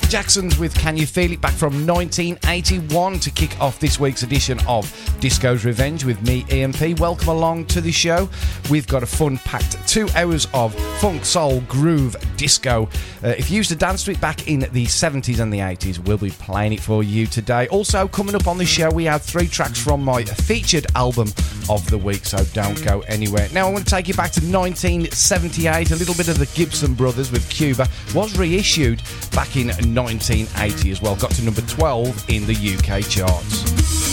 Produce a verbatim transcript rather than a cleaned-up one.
The Jacksons with Can You Feel It, back from nineteen eighty-one to kick off this week's edition of Disco's Revenge with me, Ian P. Welcome along to the show. We've got a fun-packed two hours of funk, soul, groove, disco. Uh, if you used to dance to it back in the seventies and the eighties, we'll be playing it for you today. Also, coming up on the show, we have three tracks from my featured album of the week, so don't go anywhere. Now, I want to take you back to nineteen seventy-eight. A little bit of the Gibson Brothers with Cuba was reissued back in nineteen eighty as well. Got to number twelve in the U K charts.